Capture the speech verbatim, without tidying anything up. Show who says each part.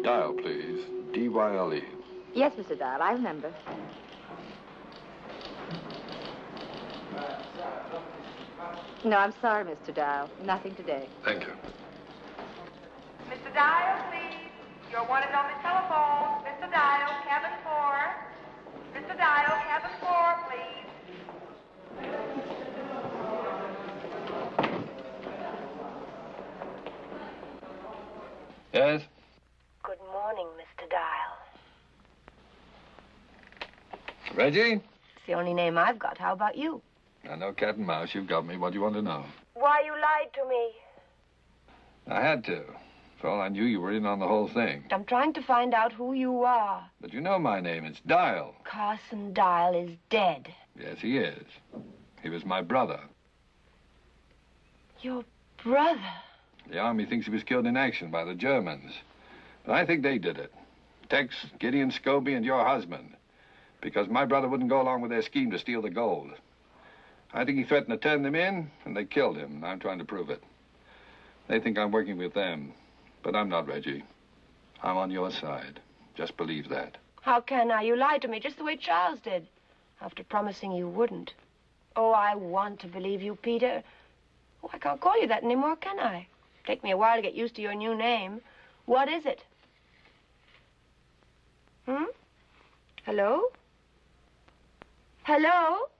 Speaker 1: Dial, please. D Y L E.
Speaker 2: Yes, Mister Dial, I remember. No, I'm sorry, Mister Dial. Nothing today.
Speaker 1: Thank you.
Speaker 3: Mister Dial, please. You're wanted on the telephone. Mister Dial, cabin four. Mister Dial, cabin four, please.
Speaker 1: Yes?
Speaker 4: Good morning, Mister Dial.
Speaker 1: Reggie?
Speaker 4: It's the only name I've got. How about you?
Speaker 1: I know cat and mouse. You've got me. What do you want to know?
Speaker 4: Why you lied to me.
Speaker 1: I had to. For all I knew, you were in on the whole thing.
Speaker 4: I'm trying to find out who you are.
Speaker 1: But you know my name. It's Dial.
Speaker 4: Carson Dial is dead.
Speaker 1: Yes, he is. He was my brother.
Speaker 4: Your brother?
Speaker 1: The Army thinks he was killed in action by the Germans. But I think they did it. Tex, Gideon Scobie, and your husband. Because my brother wouldn't go along with their scheme to steal the gold. I think he threatened to turn them in, and they killed him. I'm trying to prove it. They think I'm working with them. But I'm not, Reggie. I'm on your side. Just believe that.
Speaker 4: How can I? You lied to me just the way Charles did. After promising you wouldn't. Oh, I want to believe you, Peter. Oh, I can't call you that anymore, can I? Take me a while to get used to your new name. What is it? Hmm? Hello? Hello?